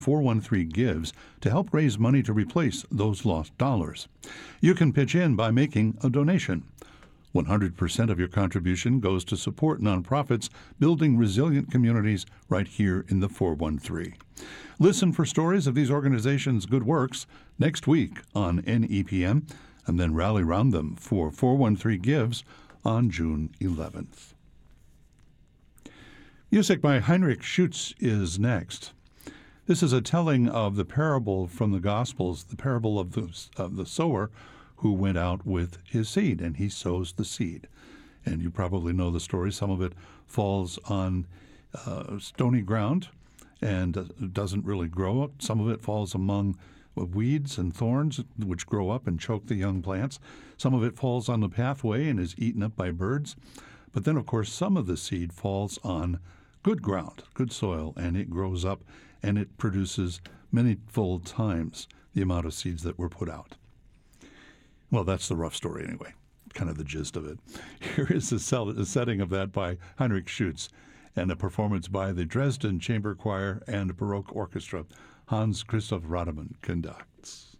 413 Gives to help raise money to replace those lost dollars. You can pitch in by making a donation. 100% of your contribution goes to support nonprofits building resilient communities right here in the 413. Listen for stories of these organizations' good works next week on NEPM, and then rally around them for 413 Gives on June 11th. Music by Heinrich Schütz is next. This is a telling of the parable from the Gospels, the parable of the sower who went out with his seed, and he sows the seed. And you probably know the story. Some of it falls on stony ground and doesn't really grow up. Some of it falls among weeds and thorns, which grow up and choke the young plants. Some of it falls on the pathway and is eaten up by birds. But then, of course, some of the seed falls on good ground, good soil, and it grows up and it produces many fold times the amount of seeds that were put out. Well, that's the rough story anyway, kind of the gist of it. Here is a setting of that by Heinrich Schütz and a performance by the Dresden Chamber Choir and Baroque Orchestra. Hans Christoph Rademann conducts.